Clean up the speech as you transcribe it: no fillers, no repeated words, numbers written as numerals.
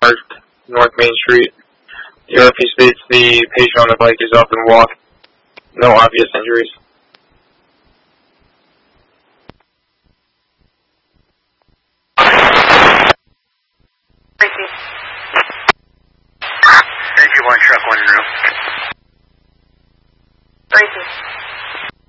marked North Main Street. The RP states the patient on the bike is up and walking. No obvious injuries.